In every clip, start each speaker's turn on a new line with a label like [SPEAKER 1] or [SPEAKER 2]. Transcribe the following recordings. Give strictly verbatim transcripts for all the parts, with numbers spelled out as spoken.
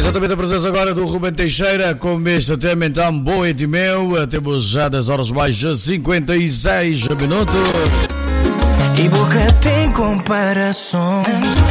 [SPEAKER 1] Exatamente, a presença agora do Ruben Teixeira com este tema, então, Boa e meu. Temos já das horas mais de cinquenta e seis minutos.
[SPEAKER 2] E boca tem comparação.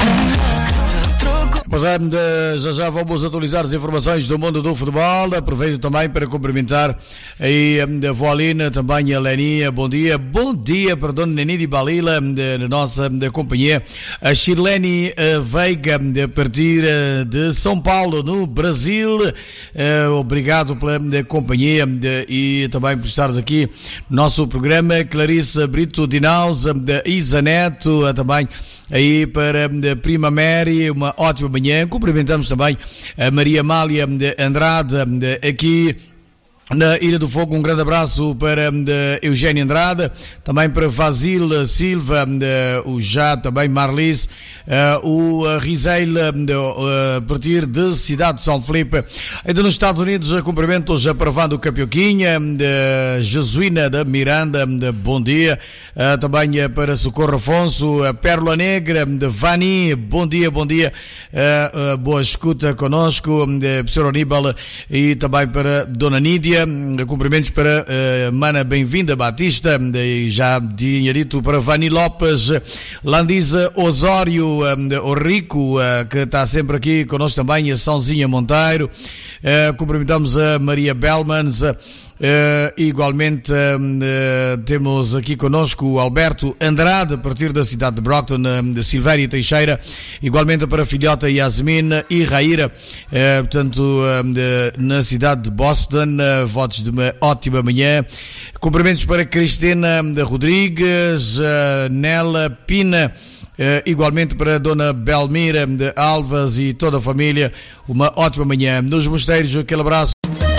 [SPEAKER 1] Pois é, já já vamos atualizar as informações do mundo do futebol. Aproveito também para cumprimentar aí a avó Alina, também a Leninha. Bom dia, bom dia para a dona Neni de Balila, da nossa da companhia. A Shirlene Veiga, a partir de São Paulo, no Brasil. Obrigado pela companhia e também por estares aqui no nosso programa. Clarissa Brito Dinaus, da Isa Neto, também aí para a Prima Mary, uma ótima manhã. Cumprimentamos também a Maria Amália Andrade aqui na Ilha do Fogo. Um grande abraço para Eugênio Andrade, também para Vasil Silva, o já também Marlis, o Rizeil, a partir de Cidade de São Felipe. Ainda nos Estados Unidos, cumprimentos a Parvando Capioquinha, Jesuína da Miranda, bom dia. Também para Socorro Afonso, a Pérola Negra, de Vani, bom dia, bom dia. Boa escuta conosco, professor Aníbal, e também para Dona Nídia. Cumprimentos para uh, Mana Bem-vinda Batista, e já tinha dito para Vani Lopes, Landisa Osório, um, o Rico, uh, que está sempre aqui connosco também, a Sãozinha Monteiro. Uh, cumprimentamos a Maria Belmans. Uh, igualmente uh, temos aqui connosco o Alberto Andrade, a partir da cidade de Brockton, uh, de Silvéria Teixeira, igualmente para a filhota Yasmin e Raíra, uh, portanto uh, de, na cidade de Boston. Uh, votos de uma ótima manhã. Cumprimentos para Cristina de Rodrigues, uh, Nela Pina, Uh, igualmente para a Dona Belmira de Alvas e toda a família, uma ótima manhã. Nos mosteiros, aquele abraço.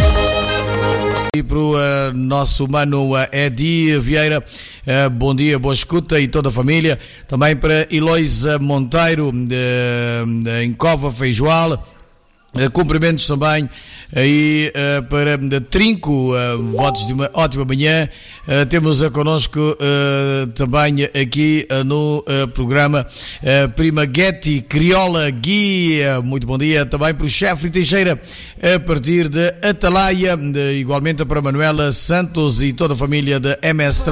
[SPEAKER 1] E para o uh, nosso mano uh, Edi Vieira, uh, bom dia, boa escuta e toda a família. Também para Eloísa Monteiro, de, de, em Cova Feijoal. Uh, cumprimentos também aí uh, para de Trinco, uh, votos de uma ótima manhã. Uh, temos a connosco uh, também aqui uh, no uh, programa uh, Prima Guetti Crioula Gui, uh, muito bom dia. Também para o chefe Teixeira, a partir de Atalaia, de, igualmente para Manuela Santos e toda a família da M S